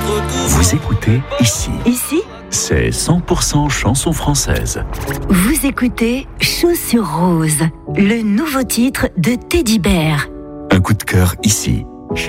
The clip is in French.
Vous écoutez ici. Ici, C'est 100% chanson française. vous écoutez Chaussures Roses, le nouveau titre de Teddy Bear. Un coup de cœur ici.